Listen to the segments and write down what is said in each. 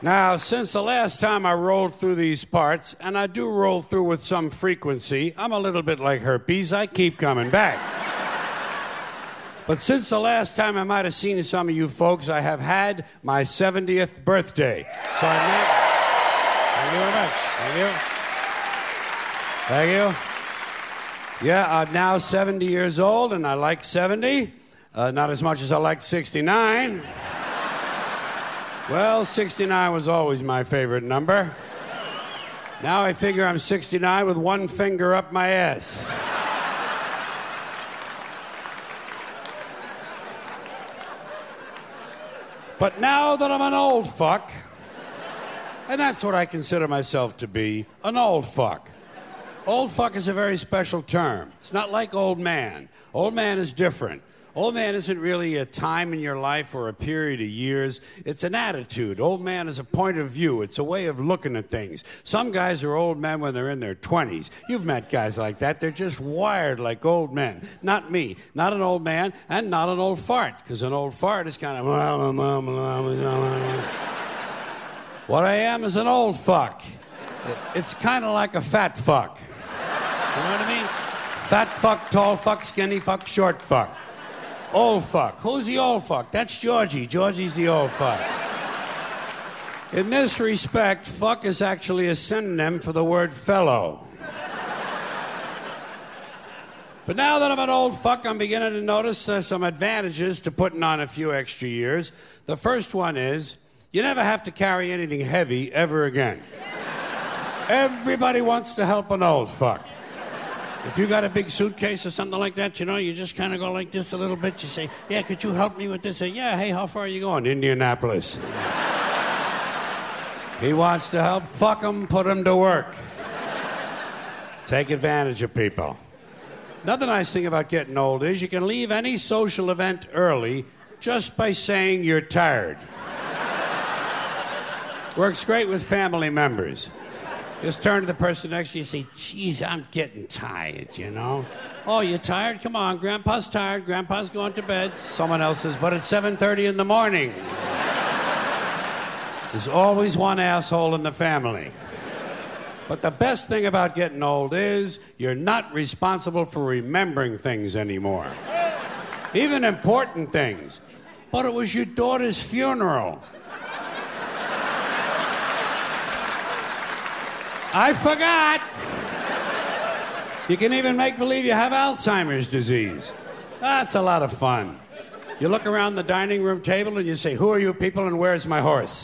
Now, since the last time I rolled through these parts, and I do roll through with some frequency, I'm a little bit like herpes. I keep coming back. But since the last time I might have seen some of you folks, I have had my 70th birthday. So I met... Thank you very much. Thank you. Yeah, I'm now 70 years old, and I like 70. Not as much as I like 69. Well, 69 was always my favorite number. Now I figure I'm 69 with one finger up my ass. But now that I'm an old fuck, and that's what I consider myself to be, an old fuck. Old fuck is a very special term. It's not like old man. Old man is different. Old man isn't really a time in your life or a period of years. It's an attitude. Old man is a point of view. It's a way of looking at things. Some guys are old men when they're in their 20s. You've met guys like that. They're just wired like old men. Not me. Not an old man and not an old fart. Because an old fart is kind of... What I am is an old fuck. It's kind of like a fat fuck. You know what I mean? Fat fuck, tall fuck, skinny fuck, short fuck. Old fuck. Who's the old fuck? That's Georgie. Georgie's the old fuck. In this respect, fuck is actually a synonym for the word fellow. But now that I'm an old fuck, I'm beginning to notice there's some advantages to putting on a few extra years. The first one is, you never have to carry anything heavy ever again. Everybody wants to help an old fuck. If you got a big suitcase or something like that, you know, you just kind of go like this a little bit. You say, yeah, could you help me with this? Say, yeah, hey, how far are you going? Indianapolis. He wants to help. Fuck him, put him to work. Take advantage of people. Another nice thing about getting old is you can leave any social event early just by saying you're tired. Works great with family members. Just turn to the person next to you and say, geez, I'm getting tired, you know? Oh, you're tired? Come on, Grandpa's tired. Grandpa's going to bed. Someone else says, but it's 7:30 in the morning. There's always one asshole in the family. But the best thing about getting old is you're not responsible for remembering things anymore. Even important things. But it was your daughter's funeral. I forgot. You can even make believe you have Alzheimer's disease. That's a lot of fun. You look around the dining room table and you say, who are you people and where's my horse?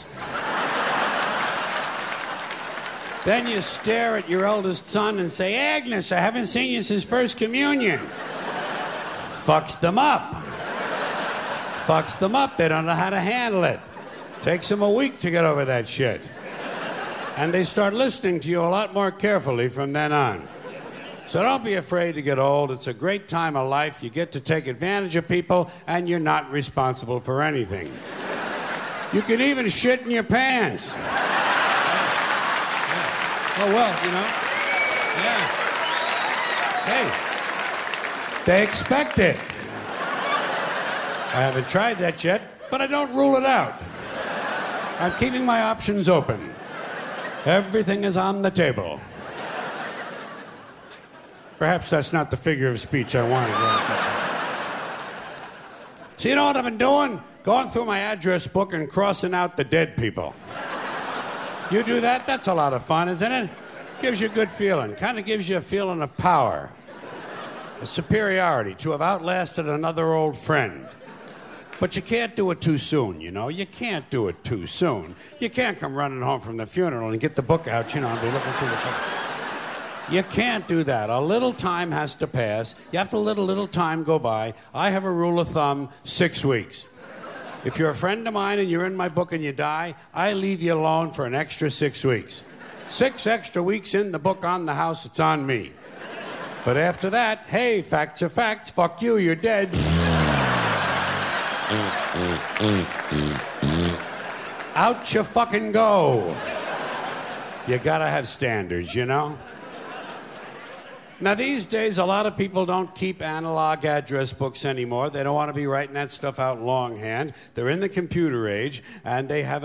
Then you stare at your eldest son and say, Agnes, I haven't seen you since First Communion. Fucks them up. Fucks them up. They don't know how to handle it. Takes them a week to get over that shit. And they start listening to you a lot more carefully from then on. So don't be afraid to get old. It's a great time of life. You get to take advantage of people, and you're not responsible for anything. You can even shit in your pants. Yeah. Oh, well, you know. Yeah. Hey, they expect it. I haven't tried that yet, but I don't rule it out. I'm keeping my options open. Everything is on the table. Perhaps that's not the figure of speech I wanted. So you know what I've been doing? Going through my address book and crossing out the dead people. You do that? That's a lot of fun, isn't it? Gives you a good feeling. Kind of gives you a feeling of power. A superiority to have outlasted another old friend. But you can't do it too soon, you know? You can't do it too soon. You can't come running home from the funeral and get the book out, you know, and be looking through the book. You can't do that. A little time has to pass. You have to let a little time go by. I have a rule of thumb, 6 weeks. If you're a friend of mine and you're in my book and you die, I leave you alone for an extra 6 weeks. 6 extra weeks in the book on the house, it's on me. But after that, hey, facts are facts. Fuck you, you're dead. Out you fucking go. You gotta have standards, you know? Now, these days, a lot of people don't keep analog address books anymore. They don't want to be writing that stuff out longhand. They're in the computer age, and they have